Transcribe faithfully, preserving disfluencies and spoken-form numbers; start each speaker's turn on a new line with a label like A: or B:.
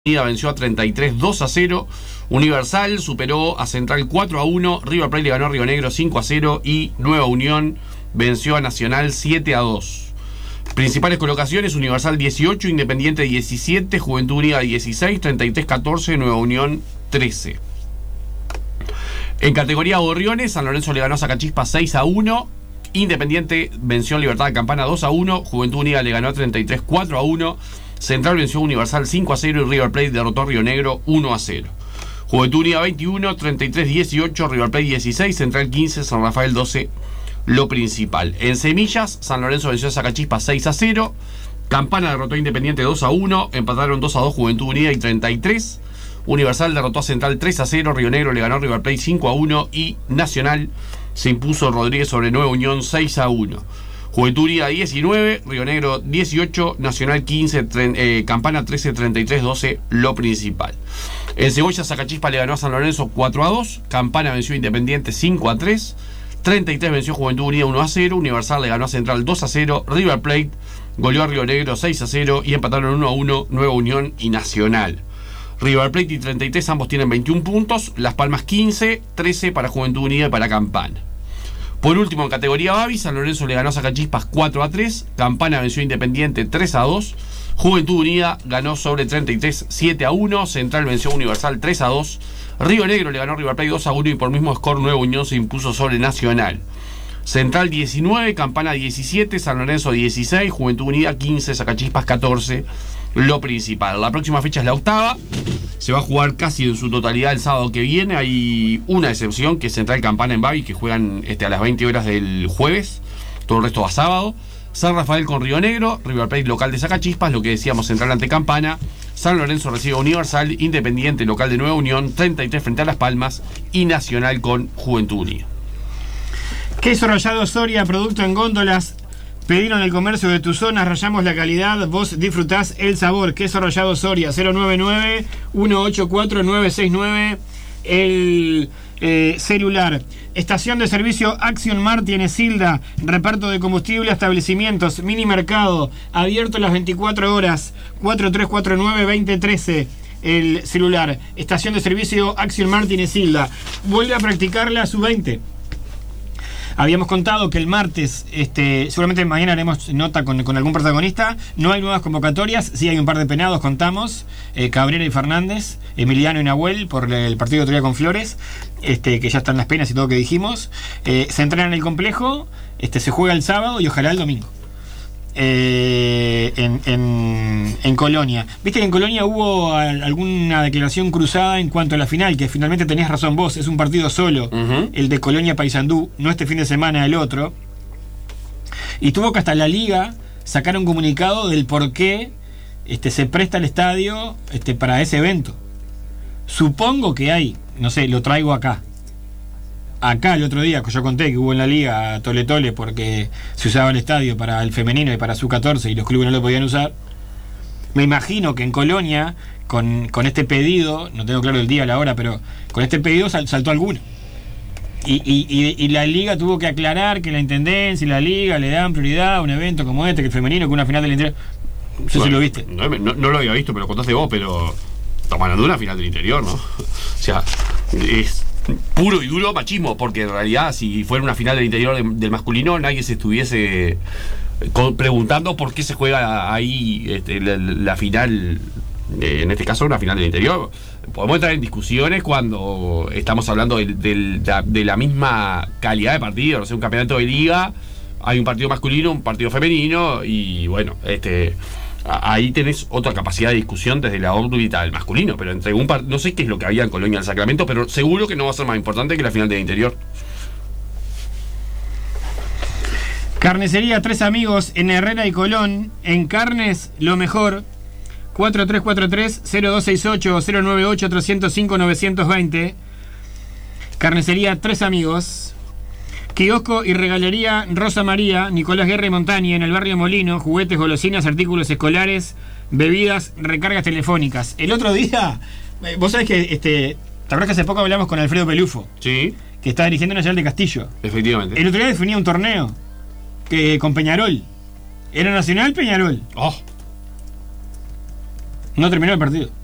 A: venció a treinta y tres dos a cero. Universal superó a Central cuatro a uno. River Plate le ganó a Río Negro cinco a cero. Y Nueva Unión venció a Nacional siete a dos. Principales colocaciones: Universal dieciocho, Independiente diecisiete, Juventud Unida dieciséis, treinta y tres catorce, Nueva Unión trece. En categoría Gorriones, San Lorenzo le ganó a Sacachispas seis a uno. Independiente venció a Libertad de Campana dos a uno. Juventud Unida le ganó a treinta y tres cuatro a uno. Central venció a Universal cinco a cero y River Plate derrotó a Río Negro uno a cero. Juventud Unida veintiuno, treinta y tres dieciocho, River Plate dieciséis, Central quince, San Rafael doce. Lo principal. En Semillas, San Lorenzo venció a Sacachispas seis a cero. Campana derrotó a Independiente dos a uno. Empataron dos a dos Juventud Unida y treinta y tres. Universal derrotó a Central tres a cero. Río Negro le ganó a River Plate cinco a uno. Y Nacional se impuso Rodríguez sobre Nueva Unión seis a uno. Juventud Unida diecinueve, Río Negro dieciocho, Nacional quince, tre- eh, Campana trece, treinta y tres doce, lo principal. En Cebolla, Sacachispa le ganó a San Lorenzo cuatro a dos, Campana venció a Independiente cinco a tres, treinta y tres venció Juventud Unida uno a cero, Universal le ganó a Central dos a cero, River Plate goleó a Río Negro seis a cero y empataron uno a uno Nueva Unión y Nacional. River Plate y treinta y tres ambos tienen veintiún puntos, Las Palmas quince, trece para Juventud Unida y para Campana. Por último, en categoría Babi, San Lorenzo le ganó a Sacachispas cuatro a tres, Campana venció a Independiente tres a dos, Juventud Unida ganó sobre treinta y tres siete a uno, Central venció a Universal tres a dos, Río Negro le ganó a River Plate dos a uno y por mismo score Nueva Unión se impuso sobre Nacional. Central diecinueve, Campana diecisiete, San Lorenzo dieciséis, Juventud Unida quince, Sacachispas catorce, lo principal. La próxima fecha es la octava, se va a jugar casi en su totalidad el sábado que viene. Hay una excepción que es Central Campana en Babi, que juegan este, a las veinte horas del jueves, todo el resto va sábado. San Rafael con Río Negro, River Plate local de Sacachispas, lo que decíamos, Central ante Campana. San Lorenzo recibe a Universal, Independiente local de Nueva Unión, treinta y tres frente a Las Palmas y Nacional con Juventud Unida.
B: Queso rallado Soria, producto en góndolas. Pedido en el comercio de tu zona, rayamos la calidad, vos disfrutás el sabor. Queso rallado Soria, cero nueve nueve, uno ocho cuatro, nueve seis nueve, el eh, celular. Estación de servicio Action Marti en Esilda, reparto de combustible a establecimientos, mini mercado, abierto las veinticuatro horas, cuatro tres cuatro nueve, dos cero uno tres, el celular. Estación de servicio Action Marti en Esilda. Vuelve a practicar la sub veinte. Habíamos contado que el martes, este, seguramente mañana haremos nota con, con algún protagonista. No hay nuevas convocatorias, sí hay un par de penados, contamos. Eh, Cabrera y Fernández, Emiliano y Nahuel por el partido de otro día con Flores, este, que ya están las penas y todo lo que dijimos. Eh, se entrena en el complejo, este, se juega el sábado y ojalá el domingo. Eh, en, en, en Colonia. Viste que en Colonia hubo al, alguna declaración cruzada en cuanto a la final, que finalmente tenías razón vos, es un partido solo, uh-huh. El de Colonia Paysandú, no este fin de semana, el otro. Y tuvo que hasta la liga sacar un comunicado del por qué este, se presta el estadio este, para ese evento. Supongo que hay, no sé, lo traigo acá. Acá el otro día, que yo conté que hubo en la liga tole tole porque se usaba el estadio para el femenino y para su catorce y los clubes no lo podían usar. Me imagino que en Colonia, con, con este pedido, no tengo claro el día o la hora, pero con este pedido sal, saltó alguno. Y, y, y, y la liga tuvo que aclarar que la intendencia y la liga le dan prioridad a un evento como este, que el femenino, que una final del interior. No sé bueno, si lo viste.
A: No, no, no lo había visto, pero lo contaste vos, pero estamos hablando de una final del interior, ¿no? O sea, es puro y duro machismo, porque en realidad si fuera una final del interior de, del masculino, nadie se estuviese con, preguntando por qué se juega ahí este, la, la final, eh, en este caso una final del interior. Podemos entrar en discusiones cuando estamos hablando de, de, de, de la misma calidad de partido, o sea, un campeonato de liga, hay un partido masculino, un partido femenino, y bueno, este... ahí tenés otra capacidad de discusión desde la órbita del masculino, pero entre un par... no sé qué es lo que había en Colonia del Sacramento, pero seguro que no va a ser más importante que la final del interior.
B: Carnicería Tres Amigos en Herrera y Colón. En carnes, lo mejor. cuatro tres cuatro tres, cero dos seis ocho o cero nueve ocho, tres cero cinco, nueve dos cero. Carnicería Tres Amigos. Kiosco y regalería Rosa María, Nicolás Guerra y Montaña, en el barrio Molino, juguetes, golosinas, artículos escolares, bebidas, recargas telefónicas. El otro día, vos sabés que, este, ¿te acuerdas que hace poco hablamos con Alfredo Pelufo?
A: Sí.
B: Que está dirigiendo Nacional de Castillo.
A: Efectivamente.
B: El otro día definía un torneo que, con Peñarol. Era Nacional Peñarol.
A: Oh.
B: No terminó el partido.